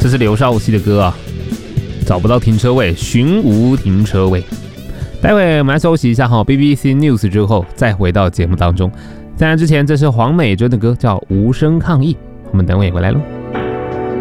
这是刘少奇的歌啊，找不到停车位，寻无停车位。待会我们来休息一下哈 ，BBC News 之后再回到节目当中。在那之前，这是黄美珍的歌，叫《无声抗议》，我们等会回来喽。